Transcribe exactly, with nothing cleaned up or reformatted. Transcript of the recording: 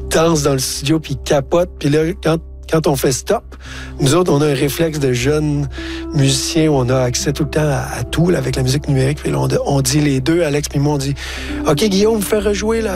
dansent dans le studio, puis ils capotent. Puis là, quand, quand on fait stop, nous autres, on a un réflexe de jeunes musiciens où on a accès tout le temps à, à tout, là, avec la musique numérique. Puis là, on, on dit les deux, Alex puis moi, on dit « OK, Guillaume, fais rejouer là,